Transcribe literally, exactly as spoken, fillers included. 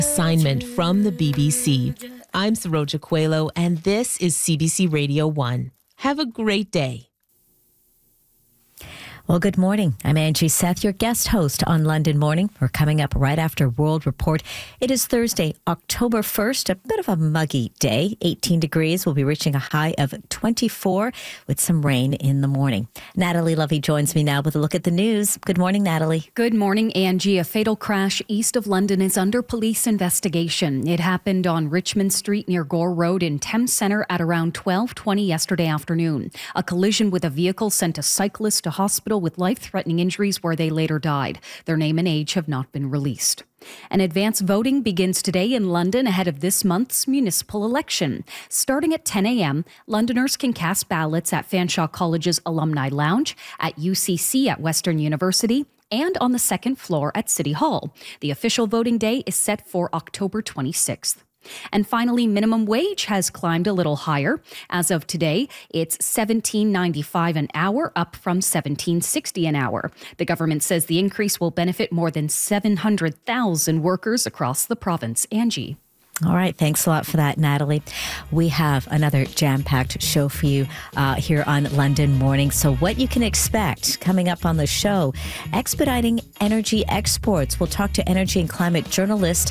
Assignment from the B B C. I'm Saroja Coelho, and this is C B C Radio one. Have a great day. Well, good morning. I'm Angie Seth, your guest host on London Morning. We're coming up right after World Report. It is Thursday, October first, a bit of a muggy day. eighteen degrees. We'll be reaching a high of twenty-four with some rain in the morning. Natalie Lovey joins me now with a look at the news. Good morning, Natalie. Good morning, Angie. A fatal crash east of London is under police investigation. It happened on Richmond Street near Gore Road in Thames Centre at around twelve twenty yesterday afternoon. A collision with a vehicle sent a cyclist to hospital with life-threatening injuries where they later died. Their name and age have not been released. And advance voting begins today in London ahead of this month's municipal election. Starting at ten a.m., Londoners can cast ballots at Fanshawe College's Alumni Lounge, at U C C at Western University, and on the second floor at City Hall. The official voting day is set for October twenty-sixth. And finally, minimum wage has climbed a little higher. As of today, it's seventeen ninety-five an hour, up from seventeen sixty an hour. The government says the increase will benefit more than seven hundred thousand workers across the province. Angie. All right. Thanks a lot for that, Natalie. We have another jam-packed show for you uh, here on London Morning. So what you can expect coming up on the show, expediting energy exports. We'll talk to energy and climate journalist